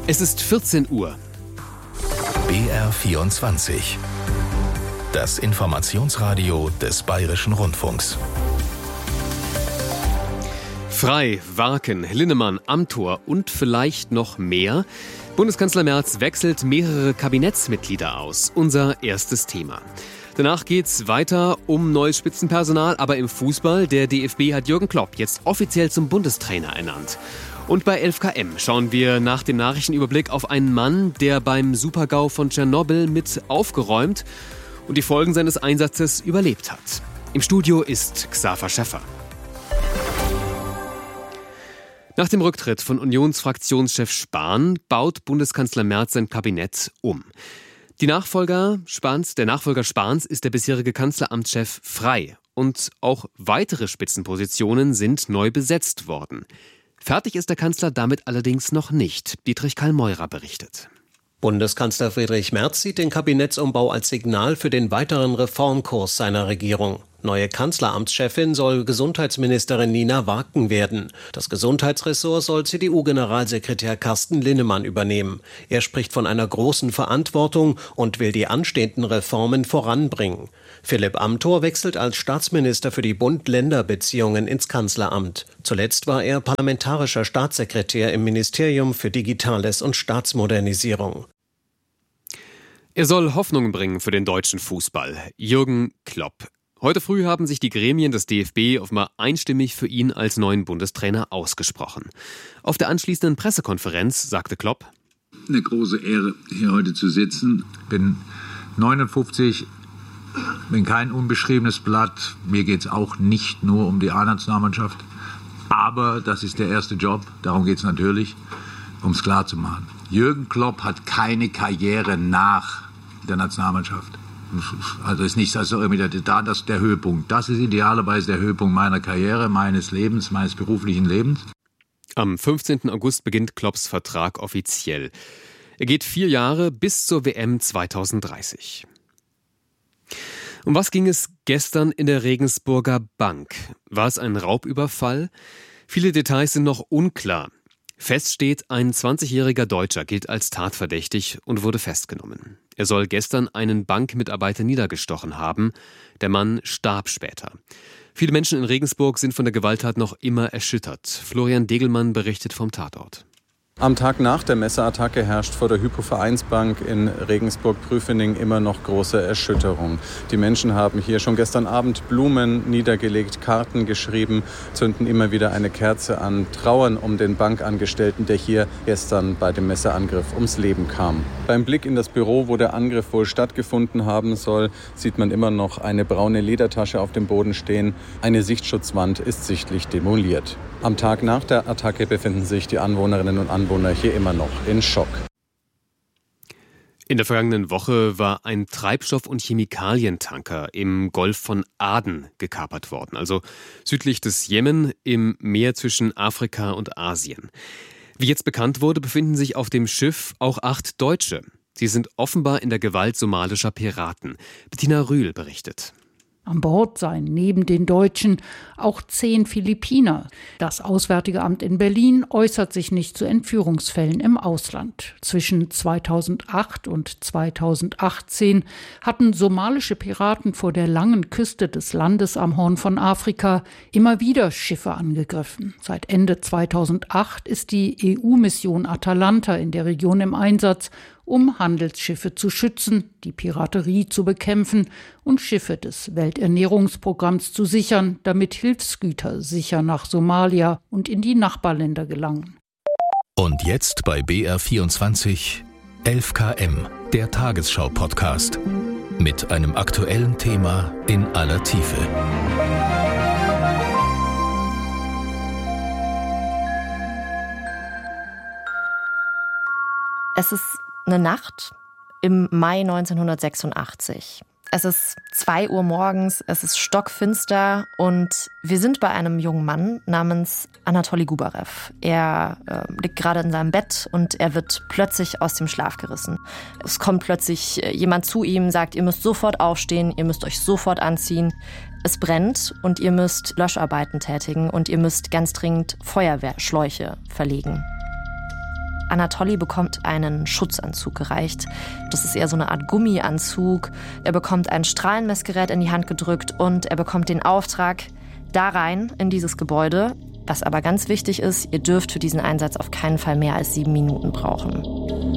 Es ist 14 Uhr. BR24. Das Informationsradio des Bayerischen Rundfunks. Frei, Warken, Linnemann, Amthor und vielleicht noch mehr. Bundeskanzler Merz wechselt mehrere Kabinettsmitglieder aus. Unser erstes Thema. Danach geht's weiter um neues Spitzenpersonal, aber im Fußball. Der DFB hat Jürgen Klopp jetzt offiziell zum Bundestrainer ernannt. Und bei 11KM schauen wir nach dem Nachrichtenüberblick auf einen Mann, der beim Supergau von Tschernobyl mit aufgeräumt und die Folgen seines Einsatzes überlebt hat. Im Studio ist Xaver Schäffer. Nach dem Rücktritt von Unionsfraktionschef Spahn baut Bundeskanzler Merz sein Kabinett um. Der Nachfolger Spahns ist der bisherige Kanzleramtschef Frei. Und auch weitere Spitzenpositionen sind neu besetzt worden. Fertig ist der Kanzler damit allerdings noch nicht. Dietrich Kallmeurer berichtet. Bundeskanzler Friedrich Merz sieht den Kabinettsumbau als Signal für den weiteren Reformkurs seiner Regierung. Neue Kanzleramtschefin soll Gesundheitsministerin Nina Waken werden. Das Gesundheitsressort soll CDU-Generalsekretär Carsten Linnemann übernehmen. Er spricht von einer großen Verantwortung und will die anstehenden Reformen voranbringen. Philipp Amthor wechselt als Staatsminister für die Bund-Länder-Beziehungen ins Kanzleramt. Zuletzt war er parlamentarischer Staatssekretär im Ministerium für Digitales und Staatsmodernisierung. Er soll Hoffnung bringen für den deutschen Fußball. Jürgen Klopp. Heute früh haben sich die Gremien des DFB offenbar einstimmig für ihn als neuen Bundestrainer ausgesprochen. Auf der anschließenden Pressekonferenz sagte Klopp: Eine große Ehre, hier heute zu sitzen. Bin 59, bin kein unbeschriebenes Blatt. Mir geht es auch nicht nur um die A-Nationalmannschaft. Aber das ist der erste Job. Darum geht es natürlich, um es klar zu machen. Jürgen Klopp hat keine Karriere nach der Nationalmannschaft. Also ist nicht also das der Höhepunkt. Das ist idealerweise der Höhepunkt meiner Karriere, meines Lebens, meines beruflichen Lebens. Am 15. August beginnt Klopps Vertrag offiziell. Er geht 4 Jahre bis zur WM 2030. Um was ging es gestern in der Regensburger Bank? War es ein Raubüberfall? Viele Details sind noch unklar. Fest steht, ein 20-jähriger Deutscher gilt als tatverdächtig und wurde festgenommen. Er soll gestern einen Bankmitarbeiter niedergestochen haben. Der Mann starb später. Viele Menschen in Regensburg sind von der Gewalttat noch immer erschüttert. Florian Degelmann berichtet vom Tatort. Am Tag nach der Messerattacke herrscht vor der Hypo-Vereinsbank in Regensburg-Prüfening immer noch große Erschütterung. Die Menschen haben hier schon gestern Abend Blumen niedergelegt, Karten geschrieben, zünden immer wieder eine Kerze an, trauern um den Bankangestellten, der hier gestern bei dem Messerangriff ums Leben kam. Beim Blick in das Büro, wo der Angriff wohl stattgefunden haben soll, sieht man immer noch eine braune Ledertasche auf dem Boden stehen. Eine Sichtschutzwand ist sichtlich demoliert. Am Tag nach der Attacke befinden sich die Anwohnerinnen und Anwohner hier immer noch in Schock. In der vergangenen Woche war ein Treibstoff- und Chemikalientanker im Golf von Aden gekapert worden, also südlich des Jemen im Meer zwischen Afrika und Asien. Wie jetzt bekannt wurde, befinden sich auf dem Schiff auch 8 Deutsche. Sie sind offenbar in der Gewalt somalischer Piraten. Bettina Rühl berichtet. An Bord seien neben den Deutschen auch 10 Philippiner. Das Auswärtige Amt in Berlin äußert sich nicht zu Entführungsfällen im Ausland. Zwischen 2008 und 2018 hatten somalische Piraten vor der langen Küste des Landes am Horn von Afrika immer wieder Schiffe angegriffen. Seit Ende 2008 ist die EU-Mission Atalanta in der Region im Einsatz, um Handelsschiffe zu schützen, die Piraterie zu bekämpfen und Schiffe des Welternährungsprogramms zu sichern, damit Hilfsgüter sicher nach Somalia und in die Nachbarländer gelangen. Und jetzt bei BR24 11KM, der Tagesschau-Podcast. Mit einem aktuellen Thema in aller Tiefe. Es ist eine Nacht im Mai 1986. Es ist 2 Uhr morgens, es ist stockfinster und wir sind bei einem jungen Mann namens Anatoli Gubarev. Er liegt gerade in seinem Bett und er wird plötzlich aus dem Schlaf gerissen. Es kommt plötzlich jemand zu ihm, sagt, ihr müsst sofort aufstehen, ihr müsst euch sofort anziehen. Es brennt und ihr müsst Löscharbeiten tätigen und ihr müsst ganz dringend Feuerwehrschläuche verlegen. Anatoly bekommt einen Schutzanzug gereicht. Das ist eher so eine Art Gummianzug. Er bekommt ein Strahlenmessgerät in die Hand gedrückt und er bekommt den Auftrag, da rein in dieses Gebäude. Was aber ganz wichtig ist, ihr dürft für diesen Einsatz auf keinen Fall mehr als 7 Minuten brauchen.